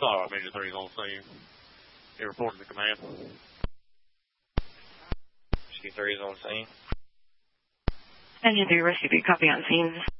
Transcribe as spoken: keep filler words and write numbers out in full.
All right, Major three is on scene. You reporting to command. Rescue three is on scene. Engine three, Rescue three, copy on scene.